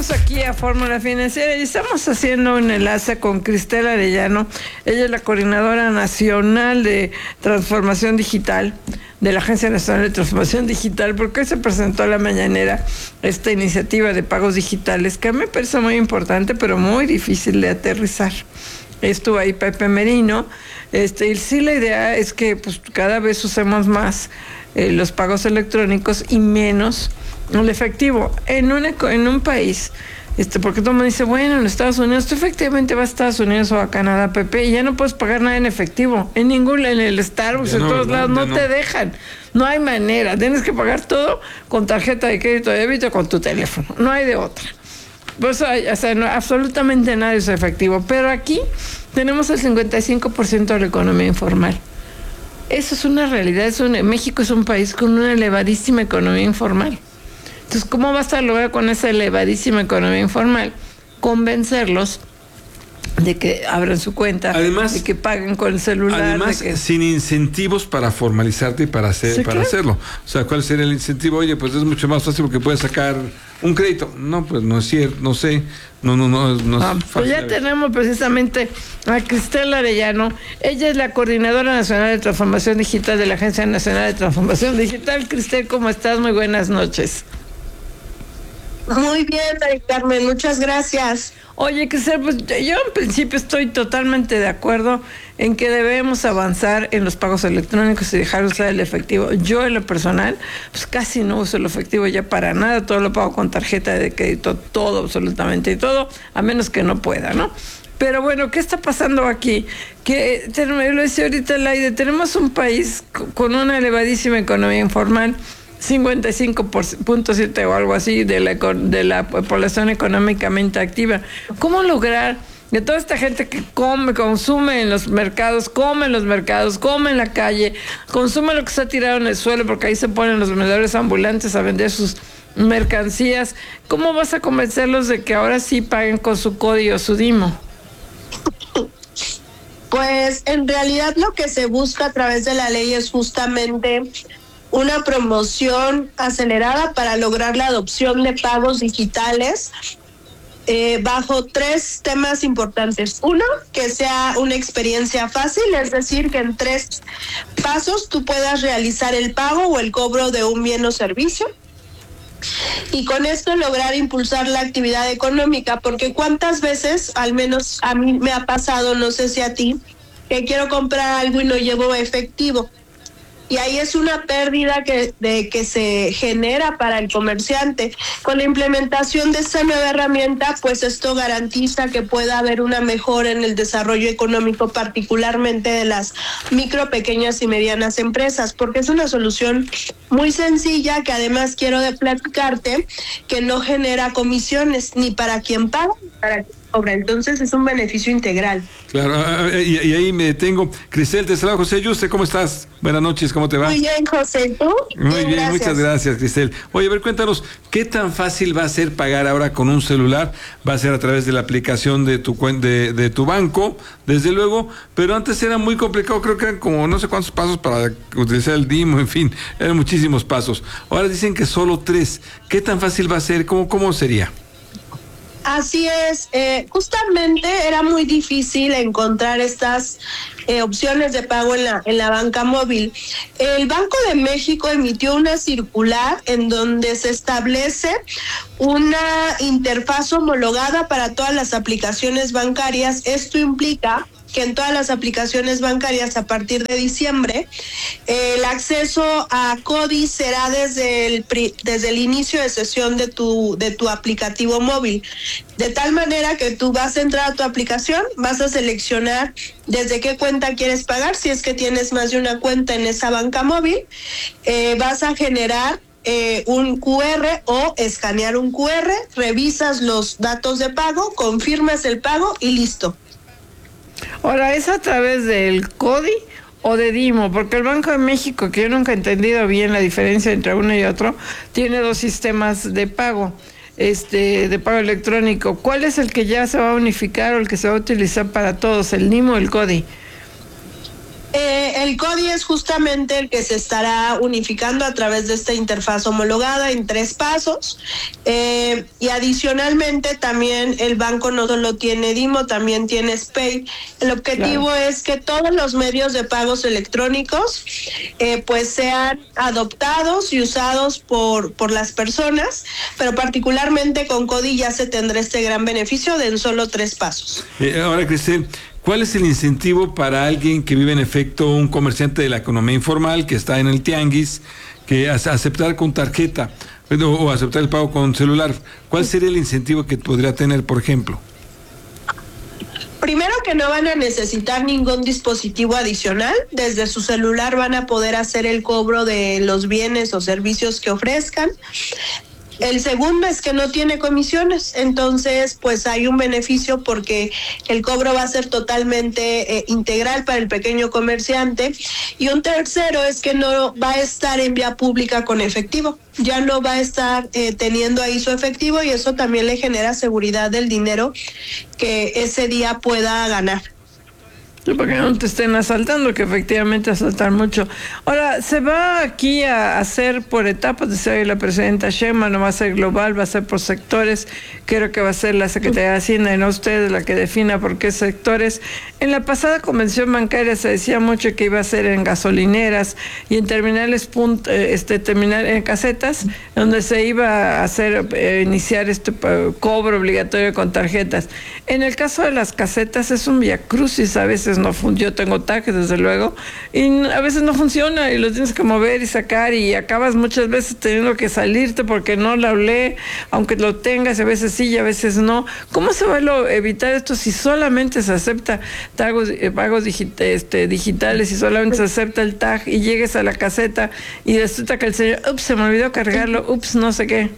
Regresamos aquí a Fórmula Financiera y estamos haciendo un enlace con Cristel Arellano. Ella es la coordinadora nacional de transformación digital de la Agencia Nacional de Transformación Digital, porque hoy se presentó a la mañanera esta iniciativa de pagos digitales que a mí me parece muy importante, pero muy difícil de aterrizar. Estuvo ahí Pepe Merino, y sí, la idea es que pues cada vez usemos más los pagos electrónicos y menos el efectivo. En un país, porque todo el mundo dice, bueno, en Estados Unidos, tú efectivamente vas a Estados Unidos o a Canadá, Pepe, y ya no puedes pagar nada en efectivo. En el Starbucks, en todos lados, no te dejan. No hay manera. Tienes que pagar todo con tarjeta de crédito, de débito, con tu teléfono. No hay de otra. Pues, absolutamente nada es efectivo. Pero aquí tenemos el 55% de la economía informal. Eso es una realidad. México es un país con una elevadísima economía informal. Entonces, ¿cómo vas a lograr con esa elevadísima economía informal convencerlos de que abran su cuenta, además, de que paguen con el celular? Además, sin incentivos para formalizarte y para hacerlo. O sea, ¿cuál sería el incentivo? Oye, pues es mucho más fácil porque puedes sacar un crédito. No, pues no es cierto, no sé. No es fácil. Pues ya tenemos precisamente a Cristel Arellano. Ella es la coordinadora nacional de transformación digital de la Agencia Nacional de Transformación Digital. Cristel, ¿cómo estás? Muy buenas noches. Muy bien, María Carmen, muchas gracias. Oye, Cristel, pues yo en principio estoy totalmente de acuerdo en que debemos avanzar en los pagos electrónicos y dejar de usar el efectivo. Yo en lo personal, pues casi no uso el efectivo ya para nada, todo lo pago con tarjeta de crédito, todo, absolutamente todo, a menos que no pueda, ¿no? Pero bueno, ¿qué está pasando aquí? Que, lo decía ahorita Laide, tenemos un país con una elevadísima economía informal, 55.7 o algo así de la población económicamente activa. ¿Cómo lograr que toda esta gente que consume en los mercados, come en la calle, consume lo que está tirado en el suelo, porque ahí se ponen los vendedores ambulantes a vender sus mercancías? ¿Cómo vas a convencerlos de que ahora sí paguen con su CODI o su DIMO? Pues en realidad lo que se busca a través de la ley es justamente una promoción acelerada para lograr la adopción de pagos digitales bajo 3 temas importantes. Uno, que sea una experiencia fácil, es decir, que en 3 pasos tú puedas realizar el pago o el cobro de un bien o servicio. Y con esto lograr impulsar la actividad económica, porque cuántas veces, al menos a mí me ha pasado, no sé si a ti, que quiero comprar algo y no llevo efectivo. Y ahí es una pérdida que se genera para el comerciante. Con la implementación de esta nueva herramienta, pues esto garantiza que pueda haber una mejora en el desarrollo económico, particularmente de las micro, pequeñas y medianas empresas, porque es una solución muy sencilla que además quiero platicarte que no genera comisiones ni para quien paga ni para quien cobra. Entonces es un beneficio integral. Claro, y ahí me detengo. Cristel, te saluda José Yuste, ¿cómo estás? Buenas noches, ¿cómo te va? Muy bien, José, ¿tú? Muy bien, gracias. Muchas gracias, Cristel. Oye, a ver, cuéntanos, ¿qué tan fácil va a ser pagar ahora con un celular? Va a ser a través de la aplicación de tu de tu banco, desde luego, pero antes era muy complicado, creo que eran como no sé cuántos pasos para utilizar el DIMO, en fin, eran muchísimos pasos. Ahora dicen que solo 3. ¿Qué tan fácil va a ser? ¿Cómo sería? Así es, justamente era muy difícil encontrar estas opciones de pago en la banca móvil. El Banco de México emitió una circular en donde se establece una interfaz homologada para todas las aplicaciones bancarias. Esto implica que en todas las aplicaciones bancarias a partir de diciembre el acceso a CODI será desde el inicio de sesión de tu aplicativo móvil, de tal manera que tú vas a entrar a tu aplicación, vas a seleccionar desde qué cuenta quieres pagar, si es que tienes más de una cuenta en esa banca móvil, vas a generar un QR o escanear un QR, revisas los datos de pago, confirmas el pago y listo. Ahora, ¿es a través del CODI o de DIMO? Porque el Banco de México, que yo nunca he entendido bien la diferencia entre uno y otro, tiene 2 sistemas de pago, de pago electrónico. ¿Cuál es el que ya se va a unificar o el que se va a utilizar para todos, el DIMO o el CODI? El CODI es justamente el que se estará unificando a través de esta interfaz homologada en 3 pasos. Y adicionalmente también el banco no solo tiene DIMO, también tiene SPEI. El objetivo es que todos los medios de pagos electrónicos pues sean adoptados y usados por las personas, pero particularmente con CODI ya se tendrá este gran beneficio de en solo 3 pasos. Ahora, Cristel, ¿cuál es el incentivo para alguien que vive en efecto, un comerciante de la economía informal que está en el tianguis, que aceptar con tarjeta o aceptar el pago con celular? ¿Cuál sería el incentivo que podría tener, por ejemplo? Primero que no van a necesitar ningún dispositivo adicional. Desde su celular van a poder hacer el cobro de los bienes o servicios que ofrezcan. El segundo es que no tiene comisiones, entonces pues hay un beneficio porque el cobro va a ser totalmente integral para el pequeño comerciante. Y un tercero es que no va a estar en vía pública con efectivo, ya no va a estar teniendo ahí su efectivo, y eso también le genera seguridad del dinero que ese día pueda ganar. Para que no te estén asaltando, que efectivamente asaltan mucho. Ahora, se va aquí a hacer por etapas, decía la presidenta Sheinbaum, no va a ser global, va a ser por sectores. Creo que va a ser la Secretaría de Hacienda y no usted la que defina por qué sectores. En la pasada convención bancaria se decía mucho que iba a ser en gasolineras y en terminales, en casetas, donde se iba a hacer, iniciar este cobro obligatorio con tarjetas. En el caso de las casetas es un viacrucis, a veces yo tengo TAC, desde luego, y a veces no funciona y los tienes que mover y sacar y acabas muchas veces teniendo que salirte porque no la hablé, aunque lo tengas, a veces sí y a veces no. ¿Cómo se va a evitar esto si solamente se acepta pagos digitales y solamente se acepta el TAG y llegues a la caseta y resulta que el señor, se me olvidó cargarlo, no sé qué?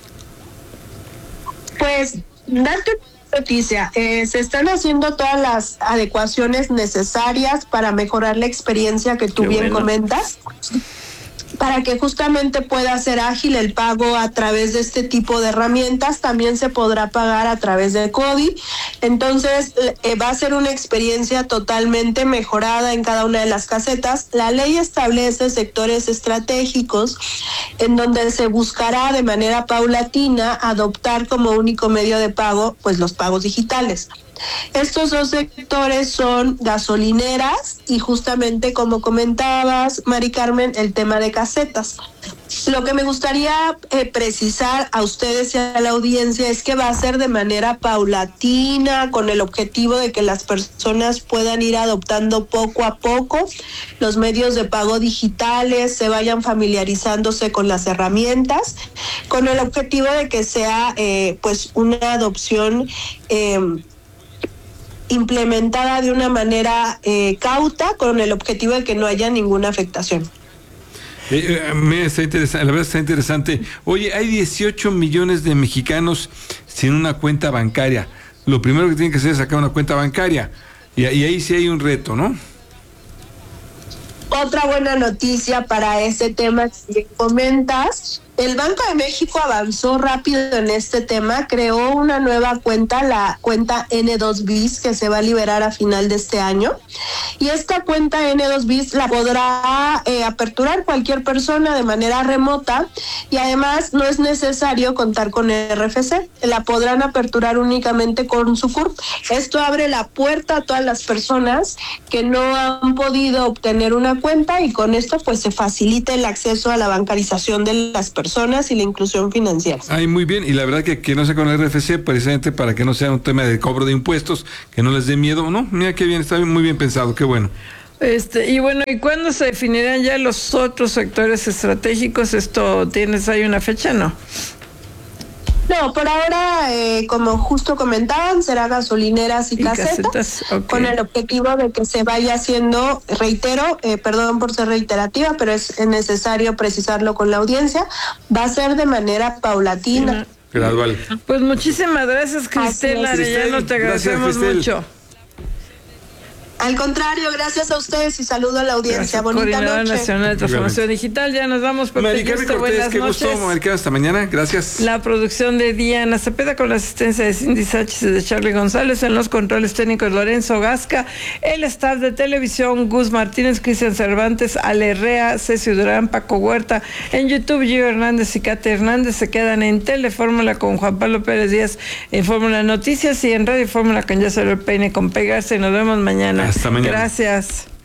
Pues, darte noticia, se están haciendo todas las adecuaciones necesarias para mejorar la experiencia que tú bien comentas, para que justamente pueda ser ágil el pago a través de este tipo de herramientas. También se podrá pagar a través de CODI, entonces va a ser una experiencia totalmente mejorada en cada una de las casetas. La ley establece sectores estratégicos en donde se buscará de manera paulatina adoptar como único medio de pago pues los pagos digitales. Estos 2 sectores son gasolineras y justamente como comentabas, Mari Carmen, el tema de casetas. Lo que me gustaría precisar a ustedes y a la audiencia es que va a ser de manera paulatina, con el objetivo de que las personas puedan ir adoptando poco a poco los medios de pago digitales, se vayan familiarizándose con las herramientas, con el objetivo de que sea pues una adopción implementada de una manera cauta, con el objetivo de que no haya ninguna afectación. Está interesante, la verdad está interesante. Oye, hay 18 millones de mexicanos sin una cuenta bancaria. Lo primero que tienen que hacer es sacar una cuenta bancaria. Y ahí sí hay un reto, ¿no? Otra buena noticia para ese tema que comentas: el Banco de México avanzó rápido en este tema, creó una nueva cuenta, la cuenta N2BIS, que se va a liberar a final de este año. Y esta cuenta N2BIS la podrá aperturar cualquier persona de manera remota, y además no es necesario contar con RFC, la podrán aperturar únicamente con su CURP. Esto abre la puerta a todas las personas que no han podido obtener una cuenta, y con esto pues se facilita el acceso a la bancarización de las personas y la inclusión financiera. Ay, muy bien, y la verdad que no sea con el RFC, precisamente para que no sea un tema de cobro de impuestos, que no les dé miedo, ¿no? Mira qué bien, está muy bien pensado, qué bueno. Y bueno, ¿y cuándo se definirán ya los otros sectores estratégicos? ¿Hay una fecha, no? No, por ahora, como justo comentaban, será gasolineras y casetas, okay, con el objetivo de que se vaya haciendo, reitero, perdón por ser reiterativa, pero es necesario precisarlo con la audiencia, va a ser de manera paulatina. Gradual. Pues muchísimas gracias, Cristel Arellano, te agradecemos mucho. Al contrario, gracias a ustedes y saludo a la audiencia. Bonita Coordinadora noche. Nacional de Transformación Digital. Ya nos vamos. Mari Carmen Cortés, qué gusto, Mari Carmen, hasta mañana. Gracias. La producción de Diana Cepeda con la asistencia de Cindy Sánchez y de Charlie González, en los controles técnicos Lorenzo Gasca, el staff de televisión Gus Martínez, Cristian Cervantes, Ale Herrea, Ceci Durán, Paco Huerta, en YouTube Gio Hernández y Kate Hernández. Se quedan en Telefórmula con Juan Pablo Pérez Díaz en Fórmula Noticias y en Radio Fórmula con Yacero Peine con Pegarse. Nos vemos mañana. Hasta mañana. Gracias.